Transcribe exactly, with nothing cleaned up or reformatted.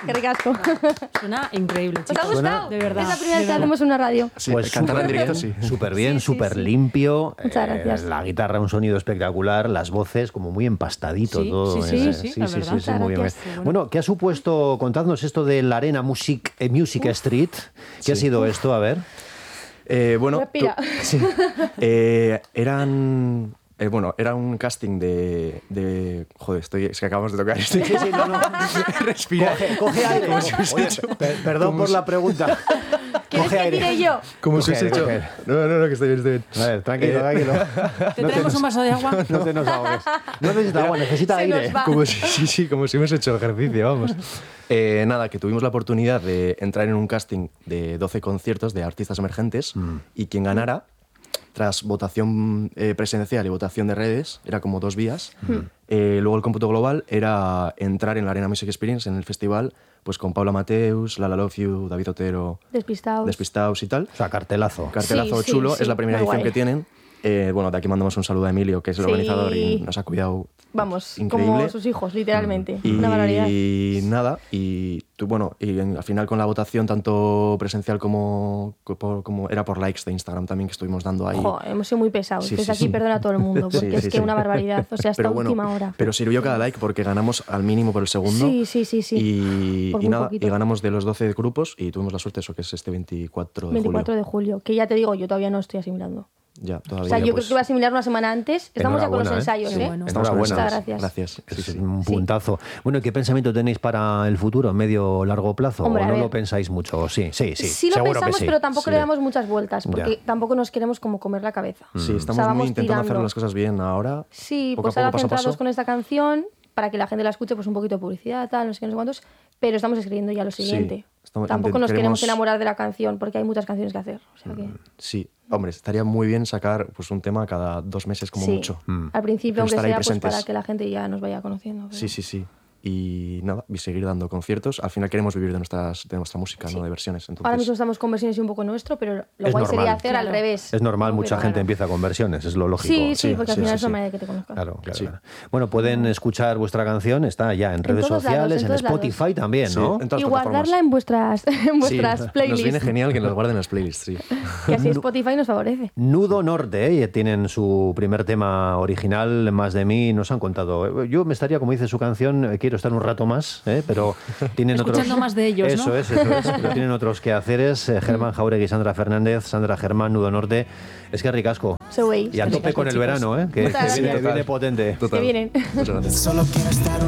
qué ricasco. Suena increíble, chicos. ¿Os ha gustado? De verdad. Es la primera vez que hacemos una radio. Sí, Pues cantar en súper directo, bien, sí. súper bien, Sí, sí, súper sí. limpio. Muchas eh, gracias. la guitarra, un sonido espectacular, las voces como muy empastadito Sí, todo. sí, eh, sí, sí, la verdad. sí, muy bien. Muchas gracias. Bueno, ¿qué ha supuesto? Contadnos esto de la Arena Music, eh, Music Street. ¿Qué ha sido esto? A ver. Eh, bueno, Respira. tú- sí. Eh, eran... eh, bueno, era un casting de, de... Joder, estoy, es que acabamos de tocar esto. Sí, sí, no, no. Respira. Coge, coge aire. Oye, per- perdón por la pregunta. ¿Quieres Coge que aire. tire yo? Como si os he Coger, hecho... coger. No, no, no, que estoy bien, estoy bien. A ver, tranquilo, Eh, tranquilo. ¿Te traemos un vaso de agua? No te nos ahogues. No necesita agua, necesita Se aire. nos va. Como si, sí, sí, como si hemos hecho ejercicio, vamos. Eh, nada, que tuvimos la oportunidad de entrar en un casting de doce conciertos de artistas emergentes y quien ganara, tras votación eh, presencial y votación de redes, era como dos vías, eh, luego el cómputo global era entrar en la Arena Music Experience, en el festival, pues con Paula Mateus, Lala Love You, David Otero, Despistados. Despistaos y tal. O sea, cartelazo. Cartelazo Sí, sí, chulo, sí, es la primera muy edición guay. que tienen. Eh, bueno, de aquí mandamos un saludo a Emilio, que es el Sí. organizador y nos ha cuidado. Vamos, increíble. como sus hijos, literalmente. Y Una barbaridad. nada, y tú, bueno, y en- al final con la votación tanto presencial como, como, como era por likes de Instagram también que estuvimos dando ahí. Ojo, hemos sido muy pesados. Sí, Desde sí, aquí sí. perdona a todo el mundo, porque Sí, es sí, que sí. una barbaridad. O sea, hasta Pero bueno, última hora. pero sirvió cada like porque ganamos al mínimo por el segundo. Sí, sí, sí, sí. Y, Por y muy nada, poquito. y ganamos de los doce grupos y tuvimos la suerte, eso que es este veinticuatro de veinticuatro julio. de julio. Que ya te digo, yo todavía no estoy asimilando. Ya, O todavía. sea, yo creo pues, que voy a asimilar una semana antes. Estamos ya con los Enhorabuena, ¿eh? ensayos, Qué ¿eh? bueno. estamos Enhorabuena. con Muchas ensayos. gracias. Gracias. Sí, Es sí. un puntazo. Bueno, ¿y qué pensamiento tenéis para el futuro, medio largo plazo? Hombre, ¿O a no ver. lo pensáis mucho? Sí, sí, sí. Sí lo seguro pensamos, que sí. pero tampoco Sí. le damos muchas vueltas, porque Ya. tampoco nos queremos como comer la cabeza. Sí, O estamos sea, muy vamos intentando hacer tirando. las cosas bien ahora. Sí, poco pues a ahora poco, paso a centrados paso. con esta canción, para que la gente la escuche, pues un poquito de publicidad, tal, no sé qué, no sé cuántos, pero estamos escribiendo ya lo siguiente. estamos- Tampoco intent- nos queremos queremos- enamorar de la canción, porque hay muchas canciones que hacer. O sea que, Sí, hombre, estaría muy bien sacar pues un tema cada dos meses como sí. mucho. Al principio, Pero aunque estar ahí sea, pues presentes. para que la gente ya nos vaya conociendo. pero- Sí, sí, sí. Y nada, y seguir dando conciertos. Al final queremos vivir de, nuestras, de nuestra música, ¿no? De versiones. Entonces, Ahora mismo estamos con versiones y un poco nuestro, pero lo Es guay normal. sería hacer al Claro. revés. Es normal, ¿no? mucha Pero gente claro. empieza con versiones, es lo lógico. Sí, sí, Sí, porque al sí, final sí, es una sí. manera de que te conozcan. Claro, claro, Sí. claro. Bueno, pueden escuchar vuestra canción, está ya en redes todos lados, sociales, en en, todos lados. Spotify también, Sí, ¿no? en todas Y las guardarla plataformas. en vuestras, en Sí, vuestras Nos playlists. viene genial que nos guarden las playlists, sí. Que así Spotify nos favorece. Nudo Norte, ¿eh? Tienen su primer tema original, Más de mí, nos han contado. Yo me estaría, como dice su canción, eh, quiero estar un rato más, ¿eh? Pero tienen otros... Escuchando más de ellos, Eso ¿no? es, eso es. Pero tienen otros quehaceres, eh, Germán Jauregui, Sandra Fernández, Sandra Germán, Nudo Norte. Es que ricasco. So, wey. Y a tope con el verano, ¿eh? Que, Muchas que viene, gracias. que viene potente. Que vienen. Muchas gracias. Solo quiero estar